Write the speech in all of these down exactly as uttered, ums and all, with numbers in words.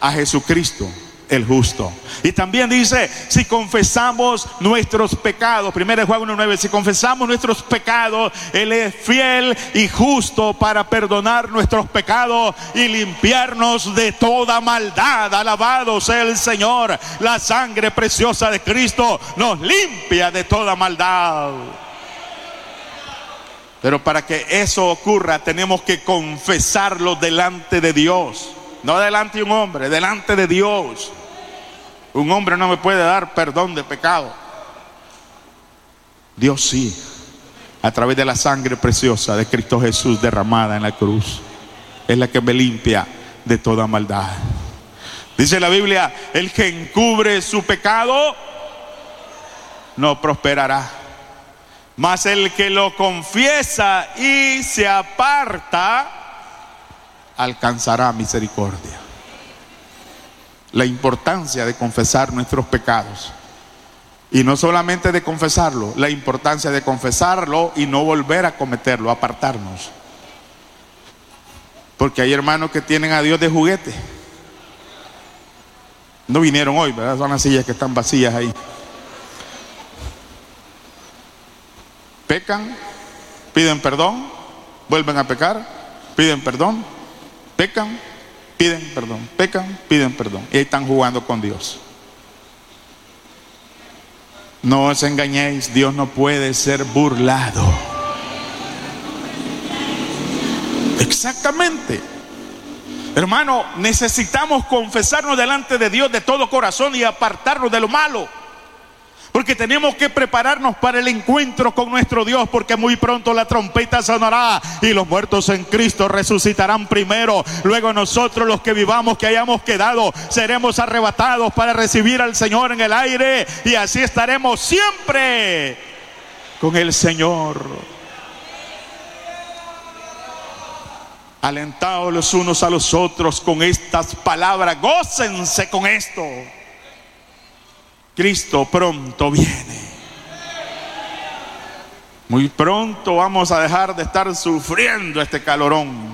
a Jesucristo el justo. Y también dice, si confesamos nuestros pecados, primera de Juan uno nueve, si confesamos nuestros pecados, Él es fiel y justo para perdonar nuestros pecados y limpiarnos de toda maldad. Alabado sea el Señor. La sangre preciosa de Cristo nos limpia de toda maldad. Pero para que eso ocurra, tenemos que confesarlo delante de Dios. No delante de un hombre, delante de Dios. Un hombre no me puede dar perdón de pecado. Dios sí, a través de la sangre preciosa de Cristo Jesús derramada en la cruz. Es la que me limpia de toda maldad. Dice la Biblia, el que encubre su pecado no prosperará, mas el que lo confiesa y se aparta alcanzará misericordia. La importancia de confesar nuestros pecados, y no solamente de confesarlo, la importancia de confesarlo y no volver a cometerlo, apartarnos. Porque hay hermanos que tienen a Dios de juguete. No vinieron hoy, ¿verdad? Son las sillas que están vacías ahí. Pecan, piden perdón, vuelven a pecar, piden perdón, pecan, piden perdón, pecan, piden perdón. Y ahí están jugando con Dios. No os engañéis, Dios no puede ser burlado. Exactamente. Hermano, necesitamos confesarnos delante de Dios de todo corazón y apartarnos de lo malo. Porque tenemos que prepararnos para el encuentro con nuestro Dios, porque muy pronto la trompeta sonará y los muertos en Cristo resucitarán primero. Luego nosotros, los que vivamos, que hayamos quedado, seremos arrebatados para recibir al Señor en el aire, y así estaremos siempre con el Señor. Alentaos los unos a los otros con estas palabras, gócense con esto. Cristo pronto viene. Muy pronto vamos a dejar de estar sufriendo este calorón,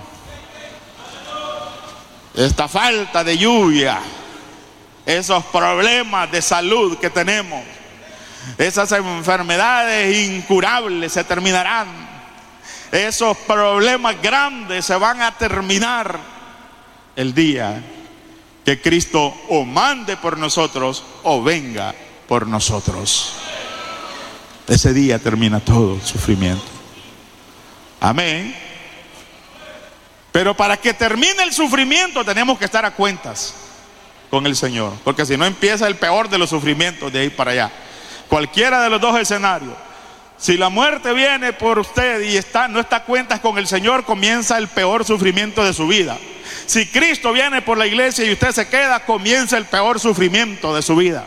esta falta de lluvia, esos problemas de salud que tenemos, esas enfermedades incurables se terminarán, esos problemas grandes se van a terminar el día que Cristo o mande por nosotros o venga por nosotros. Ese día termina todo el sufrimiento. Amén. Pero para que termine el sufrimiento tenemos que estar a cuentas con el Señor, porque si no empieza el peor de los sufrimientos de ahí para allá. Cualquiera de los dos escenarios. Si la muerte viene por usted y está, no está a cuentas con el Señor, comienza el peor sufrimiento de su vida. Si Cristo viene por la iglesia y usted se queda, comienza el peor sufrimiento de su vida.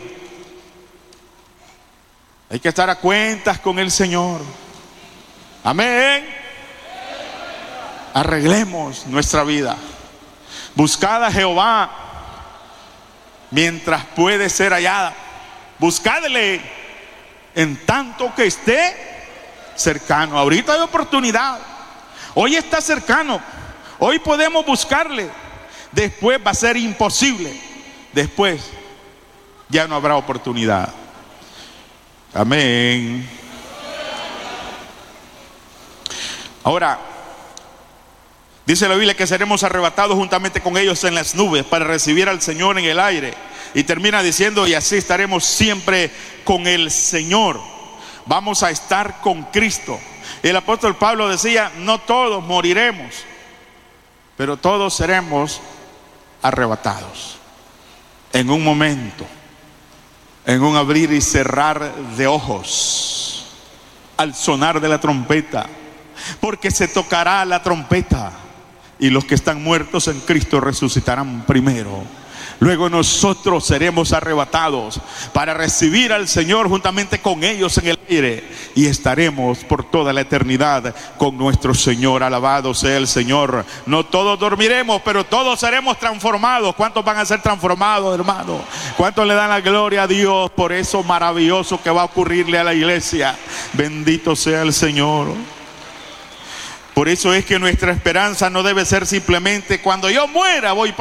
Hay que estar a cuentas con el Señor. Amén. Arreglemos nuestra vida. Buscad a Jehová mientras puede ser hallada. Buscadle en tanto que esté cercano. Ahorita hay oportunidad. Hoy está cercano. Hoy podemos buscarle. Después va a ser imposible. Después ya no habrá oportunidad. Amén. Ahora, dice la Biblia que seremos arrebatados juntamente con ellos en las nubes para recibir al Señor en el aire. Y termina diciendo, y así estaremos siempre con el Señor. Vamos a estar con Cristo. El apóstol Pablo decía, no todos moriremos, pero todos seremos arrebatados en un momento, en un abrir y cerrar de ojos, al sonar de la trompeta, porque se tocará la trompeta y los que están muertos en Cristo resucitarán primero. Luego nosotros seremos arrebatados para recibir al Señor juntamente con ellos en el aire, y estaremos por toda la eternidad con nuestro Señor. Alabado sea el Señor. No todos dormiremos, pero todos seremos transformados. ¿Cuántos van a ser transformados, hermano? ¿Cuántos le dan la gloria a Dios por eso maravilloso que va a ocurrirle a la iglesia? Bendito sea el Señor. Por eso es que nuestra esperanza no debe ser simplemente cuando yo muera voy